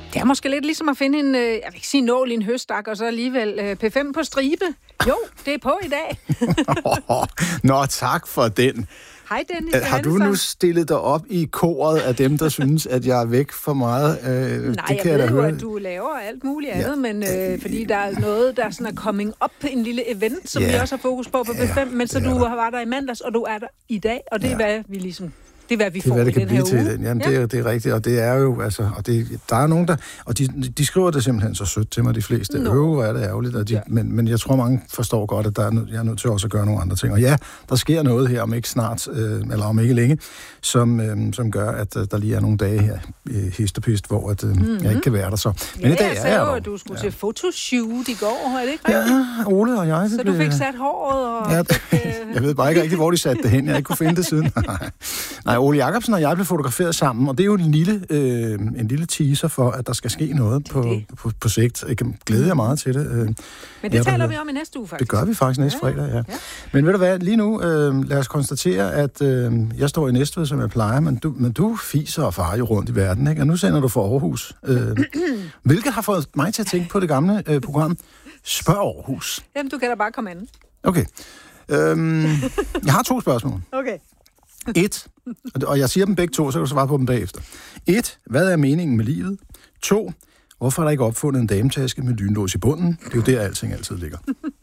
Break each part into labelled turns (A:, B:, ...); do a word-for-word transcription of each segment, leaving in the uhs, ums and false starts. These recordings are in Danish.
A: Det er måske lidt ligesom at finde en, jeg vil ikke sige nål i en høstak, og så alligevel P fem på stribe. Jo, det er på i dag.
B: Nå, tak for den.
A: Hej Dennis.
B: Har du nu stillet dig op i koret af dem, der synes, at jeg er væk for meget? Øh,
A: Nej,
B: det
A: jeg
B: kan
A: ved
B: jeg
A: jo,
B: høre.
A: at du laver alt muligt andet,
B: Ja.
A: men øh, fordi der er noget, der sådan er coming up, en lille event, som
B: Ja.
A: vi også har fokus på på P fem, men så
B: det er
A: du
B: der.
A: var der i mandags, og du er der i dag, og det er,
B: Ja.
A: hvad vi ligesom... Det er, hvad vi
B: Det er,
A: får
B: hvad det
A: i
B: kan
A: den
B: blive
A: her
B: til.
A: uge.
B: Den. Jamen,
A: Ja.
B: det, er, det er rigtigt, og det er jo, altså, og det, der er nogen, der, og de, de skriver det simpelthen så sødt til mig, de fleste.
A: Nå.
B: Øv, hvor er det ærgerligt, og de,
A: Ja.
B: men, men jeg tror, mange forstår godt, at der er, nød- jeg er nødt til også at gøre nogle andre ting. Og ja, der sker noget her, om ikke snart, øh, eller om ikke længe, som, øh, som gør, at øh, der lige er nogle dage her, øh, hist og pist, hvor at, øh, mm-hmm. jeg ikke kan være der. Så. Men
A: Ja,
B: i dag
A: jeg
B: er
A: sagde
B: jeg
A: jo,
B: der.
A: at du skulle til fotoshoot i går, er det ikke rigtigt?
B: Ja, Ole og jeg.
A: Så du fik sat håret og...
B: Ja,
A: fik, øh...
B: jeg ved bare ikke rigtig, hvor de satte det hen. Jeg har ikke kunne finde det siden. Nej, Ole Jacobsen og jeg blev fotograferet sammen, og det er jo en lille, øh, en lille teaser for, at der skal ske noget på,
A: det.
B: på, på sigt. Jeg kan glæde jer meget til det. Øh,
A: Men det
B: ja,
A: taler
B: der-
A: vi om i næste uge, faktisk.
B: Det gør vi faktisk næste
A: Ja,
B: fredag, ja.
A: ja.
B: Men ved du hvad, lige nu, øh, lad os konstatere, at øh, jeg står i Næstved, som jeg plejer, men du, men du fiser og farer jo rundt i verden, ikke? Og nu sender du for Aarhus. Øh, hvilket har fået mig til at tænke på det gamle øh, program Spørg Aarhus.
A: Jamen, du kan da bare komme an.
B: Okay. Øhm, jeg har to spørgsmål.
A: Okay.
B: Et, og jeg siger dem begge to, så kan du svare på dem bagefter. Et, hvad er meningen med livet? To, hvorfor er der ikke opfundet en dametaske med lynlås i bunden? Det er jo der, alting altid ligger.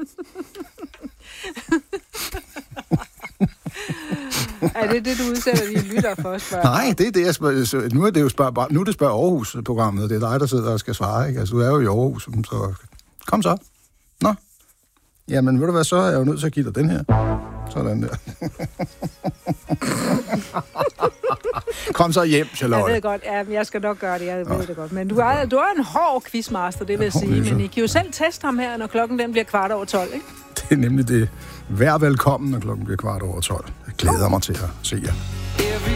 A: Er det det, du udsætter dine lytter for at spørge?
B: Nej, det er det, jeg spørger. Nu er det jo spørg, nu er det Spørg Aarhus-programmet, og det er dig, der sidder og skal svare, ikke? Altså, du er jo i Aarhus, så kom så. Nå. Jamen, ved du hvad, så er jeg jo nødt til at give dig den her. Sådan der. Kom så hjem, Charlotte.
A: Jeg ved godt, ja, jeg skal nok gøre det, jeg ved det godt. Men du er, du er en hård quizmaster, det vil jeg sige. Men I kan jo selv teste ham her, når klokken den bliver kvart over tolv, ikke?
B: Det er nemlig det. Vær velkommen, når klokken bliver kvart over tolv. Jeg glæder mig til at se jer.